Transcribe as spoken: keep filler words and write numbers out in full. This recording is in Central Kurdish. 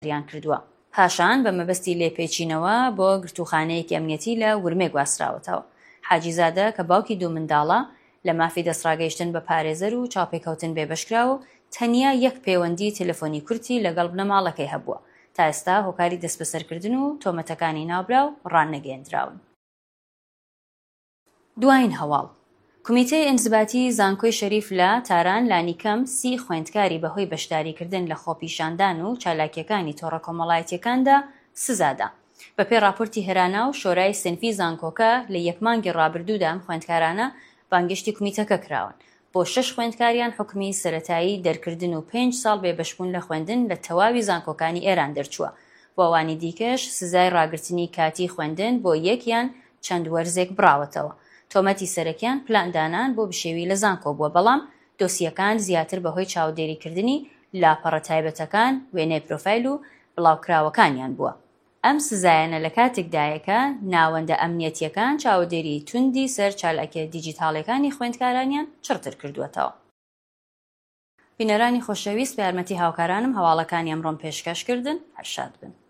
ریان کردووە. پاشان بە مەبەستی لێپێچینەوە بۆ گرتوخانەیەکی ئەمنیەتی لە ورمێ گواستراوەتەوە. حاجیزادە کە باوکی دوو منداڵە لە مافی دەستڕاگەیشتن بە پارێزەر و چاوپێکەوتن بێبەشکراوە و تەنیا یەک پەیوەندی تەلەفۆنی کورتی لەگەڵ بنەماڵەکەی هەبووە. تا ئێستا هۆکاری دەست بەسەرکردن و تۆمەتەکانی ناوبراو ڕاننەگەیەندراون. دوایین هەواڵ کمیتەی ئینزباتی زانکۆی شەریف لە تاران لانیکەم سی خوێندکاری بەهۆی بەشداریکردن لە خۆپیشاندان و چالاکیەکانی تۆڕە کۆمەڵایەتیەکاندا سزادا. بەپێی راپۆرتی هێرانا و شۆرای سنفی زانکۆکە لە یەک مانگی ڕابردوودا ئەم خوێندکارانە بانگشتی کمیتەکە کراون. بۆ شەش خوێندکاریان حکمی سەرەتایی دەرکردن و پێنج ساڵ بێبەشبوون لە خوێندن لە تەواوی زانکۆکانی ئێران دەرچووە. بۆ ئەوانی دیکەش سزای ڕاگررتنی کاتی خوێندن بۆ یەکیان چەند وەرزێک بڕاوەتەوە. تۆمەتی سەرەکیان پلاندانان بۆ بشێوی لە زانکۆ بووە، بەڵام دۆسیەکان زیاتر بەهۆی چاودێریکردنی لاپەڕە تایبەتەکان، وێنەی پرۆفایل و بڵاوکراوەکانیان بووە. ئەم سزایانە لە کاتێکدایەکە ناوەندە ئەمنیەتیەکان چاودێری توندی سەر چالاکیە دیجیتاڵەکانی خوێندکارانیان چڕتر کردووەتەوە. بینەرانی خۆشەویست، بە یارمەتی هاوکارانم هەواڵەکانی ئەمڕۆم پێشکەشکردن. هەرشاد بن.